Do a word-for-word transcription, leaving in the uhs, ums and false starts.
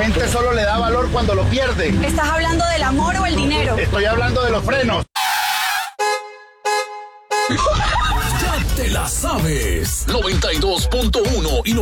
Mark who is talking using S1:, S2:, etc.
S1: gente solo le da valor cuando lo pierde.
S2: ¿Estás hablando del amor o el dinero?
S1: Estoy hablando de los frenos.
S3: Ya te la sabes. noventa y dos punto uno y